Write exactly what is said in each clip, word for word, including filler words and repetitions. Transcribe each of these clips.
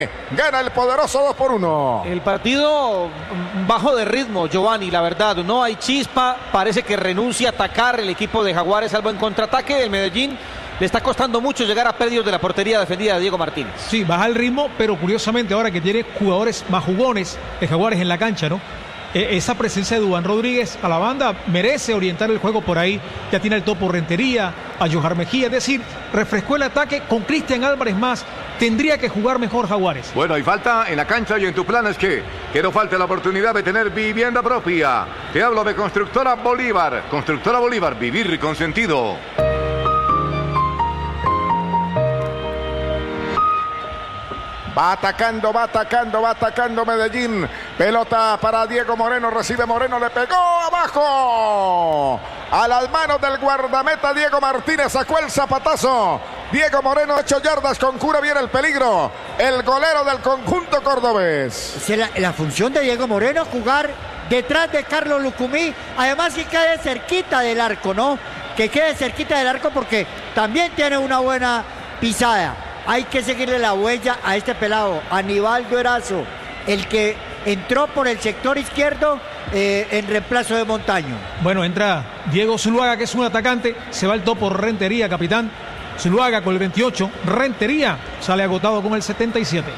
Gana el poderoso dos por uno. El partido bajo de ritmo, Giovanni, la verdad. No hay chispa. Parece que renuncia a atacar el equipo de Jaguares, salvo en contraataque. El Medellín le está costando mucho llegar a pérdidos de la portería defendida de Diego Martínez. Sí, baja el ritmo, pero curiosamente ahora que tiene jugadores más jugones de Jaguares en la cancha, ¿no? Eh, esa presencia de Duván Rodríguez a la banda merece orientar el juego por ahí. Ya tiene el topo Rentería, a Johar Mejía, es decir, refrescó el ataque con Cristian Álvarez más. Tendría que jugar mejor Jaguares. Bueno, y falta en la cancha y en tu plan es que, que no falte la oportunidad de tener vivienda propia. Te hablo de Constructora Bolívar. Constructora Bolívar, vivir con sentido. Va atacando, va atacando, va atacando Medellín. Pelota para Diego Moreno. Recibe Moreno, le pegó abajo. A las manos del guardameta Diego Martínez. Sacó el zapatazo. Diego Moreno, ocho yardas con cura. Viene el peligro. El golero del conjunto cordobés. Es la, la función de Diego Moreno, jugar detrás de Carlos Lucumí. Además que quede cerquita del arco, ¿no? Que quede cerquita del arco porque también tiene una buena pisada. Hay que seguirle la huella a este pelado, Aníbaldo Erazo, el que entró por el sector izquierdo eh, en reemplazo de Montaño. Bueno, entra Diego Zuluaga, que es un atacante, se va el topo Rentería, capitán. Zuluaga con el veintiocho, Rentería sale agotado con el setenta y siete.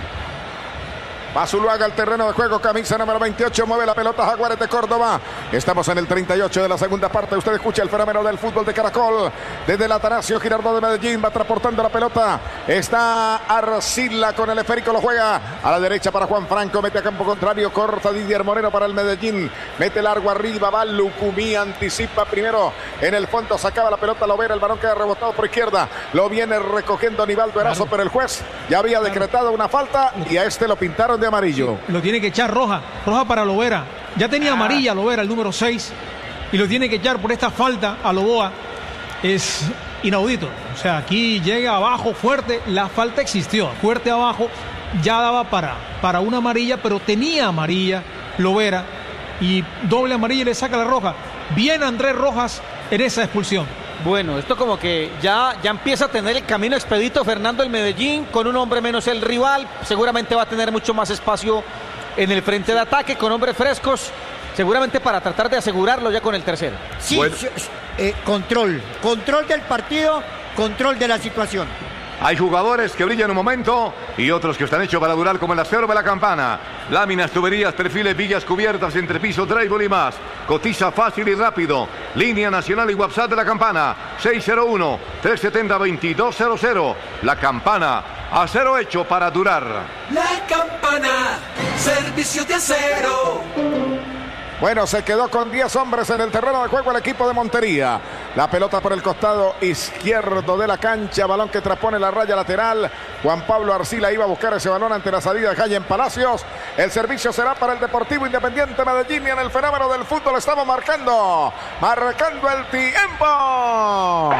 Va Zuluaga al terreno de juego, camisa número veintiocho, mueve la pelota Jaguares de Córdoba. Estamos en el treinta y ocho de la segunda parte. Usted escucha el fenómeno del fútbol de Caracol. Desde el Atanasio Girardot de Medellín va transportando la pelota. Está Arcila con el esférico, lo juega a la derecha para Juan Franco. Mete a campo contrario, corta Didier Moreno para el Medellín. Mete largo arriba, va Lucumí, anticipa primero. En el fondo sacaba la pelota Lovera, el balón queda rebotado por izquierda. Lo viene recogiendo Aníbaldo Erazo, claro. Pero el juez ya había decretado una falta y a este lo pintaron de amarillo. Sí, lo tiene que echar roja, roja para Lovera. Ya tenía amarilla Lovera, el número seis, y lo tiene que echar por esta falta a Loboa. Es inaudito. O sea, aquí llega abajo fuerte, la falta existió, fuerte abajo, ya daba para, para una amarilla, pero tenía amarilla Lovera, y doble amarilla y le saca la roja. Bien Andrés Rojas en esa expulsión. Bueno, esto como que ya, ya empieza a tener el camino expedito Fernando el Medellín, con un hombre menos el rival, seguramente va a tener mucho más espacio en el frente de ataque, con hombres frescos, seguramente para tratar de asegurarlo ya con el tercero. Sí, bueno. eh, control, control del partido, control de la situación. Hay jugadores que brillan un momento y otros que están hechos para durar, como el acero de la campana. Láminas, tuberías, perfiles, vigas cubiertas, entrepiso, drywall y más. Cotiza fácil y rápido. Línea nacional y WhatsApp de la campana. seis cero uno, tres siete cero, dos dos cero cero. La Campana, acero hecho para durar. La Campana, servicio de acero. Bueno, se quedó con diez hombres en el terreno de juego el equipo de Montería. La pelota por el costado izquierdo de la cancha. Balón que transpone la raya lateral. Juan Pablo Arcila iba a buscar ese balón ante la salida de Jayen Palacios. El servicio será para el Deportivo Independiente Medellín y en el fenómeno del fútbol estamos marcando. Marcando el tiempo.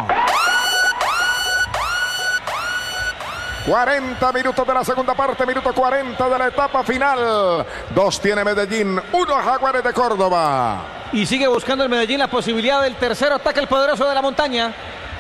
cuarenta minutos de la segunda parte, minuto cuarenta de la etapa final. Dos tiene Medellín, uno Jaguares de Córdoba. Y sigue buscando el Medellín la posibilidad del tercero ataque, el poderoso de la montaña.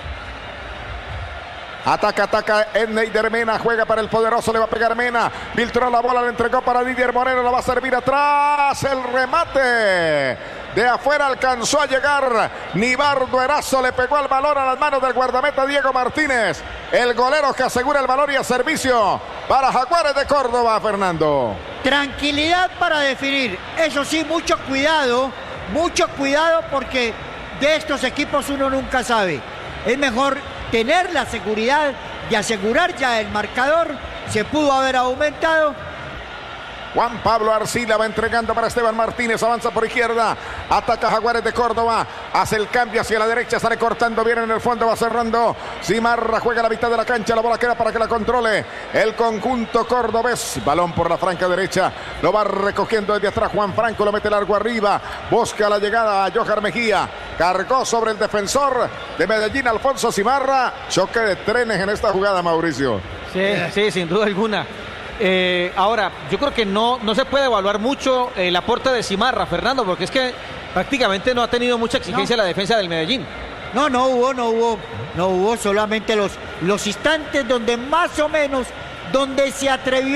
Ataca, ataca Neider Mena, juega para el poderoso, le va a pegar Mena. Filtró la bola, le entregó para Didier Moreno, la va a servir atrás. El remate de afuera alcanzó a llegar Nibardo Erazo, le pegó el balón a las manos del guardameta Diego Martínez. El golero que asegura el valor y el servicio para Jaguares de Córdoba, Fernando. Tranquilidad para definir. Eso sí, mucho cuidado, mucho cuidado porque de estos equipos uno nunca sabe. Es mejor tener la seguridad de asegurar ya el marcador. Se pudo haber aumentado. Juan Pablo Arcila va entregando para Esteban Martínez, avanza por izquierda, ataca Jaguares de Córdoba, hace el cambio hacia la derecha, sale cortando bien en el fondo, va cerrando Cimarra, juega a la mitad de la cancha, la bola queda para que la controle el conjunto cordobés. Balón por la franca derecha, lo va recogiendo desde atrás Juan Franco, lo mete largo arriba, busca la llegada a Johar Mejía, cargó sobre el defensor de Medellín Alfonso Cimarra. Choque de trenes en esta jugada, Mauricio. Sí, sí, sin duda alguna. Eh, ahora, yo creo que no, no se puede evaluar mucho el aporte de Cimarra, Fernando, porque es que prácticamente no ha tenido mucha exigencia no. la defensa del Medellín. No, no hubo, no hubo, no hubo solamente los, los instantes donde más o menos, donde se atrevió